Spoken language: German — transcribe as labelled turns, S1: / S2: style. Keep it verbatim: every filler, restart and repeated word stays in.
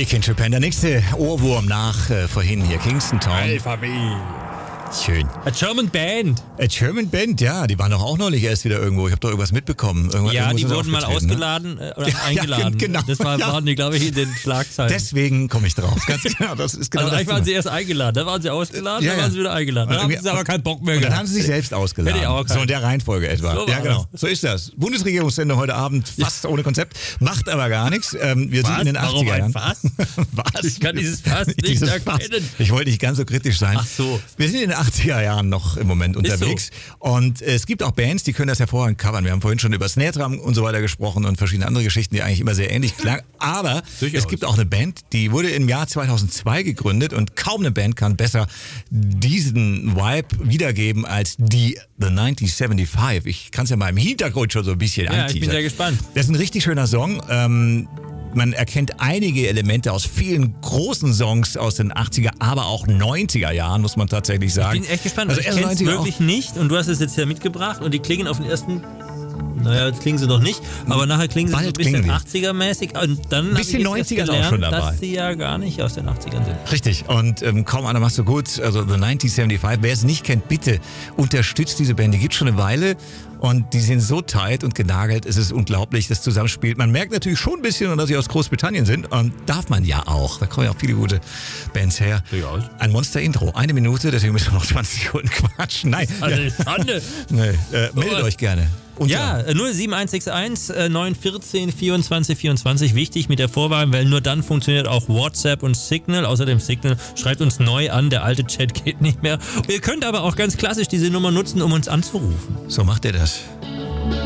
S1: Big in Japan. Der nächste Ohrwurm nach äh, vorhin hier, Kingston Town.
S2: Alpha-B.
S1: Schön.
S2: A German Band.
S1: A German Band, ja, die waren doch auch neulich erst wieder irgendwo. Ich habe doch irgendwas mitbekommen. Irgendwas,
S2: ja, die
S1: sind
S2: wurden mal
S1: aufgetreten,
S2: ausgeladen
S1: ne?
S2: äh, oder eingeladen.
S1: Ja, genau.
S2: Das war,
S1: ja.
S2: waren die, glaube ich, in den Schlagzeilen.
S1: Deswegen komme ich drauf. Ganz genau. Das ist genau
S2: also
S1: das
S2: eigentlich waren sie erst eingeladen, dann waren sie ausgeladen,
S1: ja,
S2: dann
S1: ja.
S2: waren sie wieder eingeladen. Dann haben sie aber keinen Bock mehr
S1: und
S2: gehabt.
S1: dann haben sie sich selbst ausgeladen.
S2: Hätte ich auch
S1: so in der Reihenfolge etwa.
S2: So
S1: ja,
S2: war
S1: genau.
S2: das.
S1: So ist das. Bundesregierungssendung heute Abend fast ohne Konzept. Macht aber gar nichts. Ähm, wir
S2: Was?
S1: sind in den
S2: Warum
S1: achtziger
S2: ein
S1: Jahren.
S2: Fass?
S1: Was?
S2: Ich kann dieses Fass nicht
S1: Dieses
S2: erkennen.
S1: Fass. Ich wollte nicht ganz so kritisch sein.
S2: Ach so.
S1: Wir sind in den achtziger Jahren noch im Moment unterwegs. So. Und äh, es gibt auch Bands, die können das hervorragend covern. Wir haben vorhin schon über Snare Drum und so weiter gesprochen und verschiedene andere Geschichten, die eigentlich immer sehr ähnlich klangen. Aber
S2: Durchaus.
S1: Es gibt auch eine Band, die wurde im Jahr zweitausendzwei gegründet und kaum eine Band kann besser diesen Vibe wiedergeben als die The neunzehnhundertfünfundsiebzig. Ich kann es ja mal im Hintergrund schon so ein bisschen
S2: Ja, ich bin
S1: anteasern.
S2: sehr gespannt.
S1: Das ist ein richtig schöner Song. Ähm, Man erkennt einige Elemente aus vielen großen Songs aus den achtziger, aber auch neunziger Jahren, muss man tatsächlich sagen.
S2: Ich bin echt gespannt.
S1: Also
S2: ich
S1: erst
S2: kenne es
S1: neunziger
S2: wirklich nicht und du hast es jetzt ja mitgebracht und die klingen auf den ersten... Naja, jetzt klingen sie noch nicht, aber nachher klingen sie
S1: Bald
S2: so ein bisschen
S1: klingen die.
S2: achtziger-mäßig und dann
S1: Ein bisschen
S2: habe ich jetzt
S1: neunziger
S2: erst
S1: ist auch
S2: gelernt,
S1: schon dabei.
S2: dass sie ja gar nicht aus den achtzigern sind.
S1: Richtig. Und ähm, kaum einer macht so gut. Also The neunzehnhundertfünfundsiebzig. Wer es nicht kennt, bitte unterstützt diese Band. Die gibt schon eine Weile und die sind so tight und genagelt. Es ist unglaublich, das Zusammenspiel. Man merkt natürlich schon ein bisschen, dass sie aus Großbritannien sind. Und darf man ja auch. Da kommen ja auch viele gute Bands her.
S2: Durchaus.
S1: Ein Monster-Intro. Eine Minute, deswegen müssen wir noch zwanzig Sekunden quatschen. Nein.
S2: Also,
S1: ja.
S2: Schande.
S1: Nee. Äh, meldet
S2: Oh.
S1: euch gerne. Und
S2: Ja, null sieben eins sechs eins neun eins vier vierundzwanzig vierundzwanzig. Wichtig mit der Vorwahl, weil nur dann funktioniert auch WhatsApp und Signal. Außerdem Signal schreibt uns neu an, der alte Chat geht nicht mehr. Ihr könnt aber auch ganz klassisch diese Nummer nutzen, um uns anzurufen.
S1: So macht ihr das.